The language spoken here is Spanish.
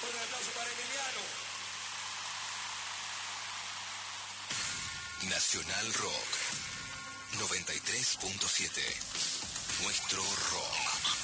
Un aplauso para Emiliano. Nacional Rock 93.7. Nuestro rock.